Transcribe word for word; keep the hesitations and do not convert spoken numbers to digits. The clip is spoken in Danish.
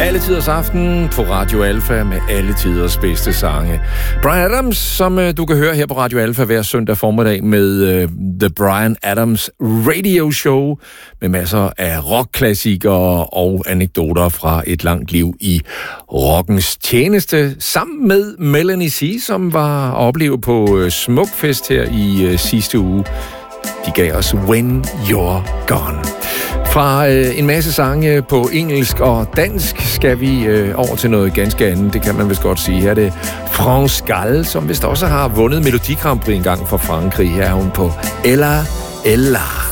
Alle tiders aften på Radio Alfa med alle tiders bedste sange. Bryan Adams, som uh, du kan høre her på Radio Alfa hver søndag formiddag med uh, The Bryan Adams Radio Show med masser af rockklassikere og anekdoter fra et langt liv i rockens tjeneste, sammen med Melanie C., som var at opleve på uh, Smukfest her i uh, sidste uge. De gav os When You're Gone. Fra øh, en masse sange på engelsk og dansk skal vi øh, over til noget ganske andet. Det kan man vist godt sige. Her er det France Gall, som vist også har vundet Melodi Grand Prix en gang for Frankrig. Her er hun på Ella Ella.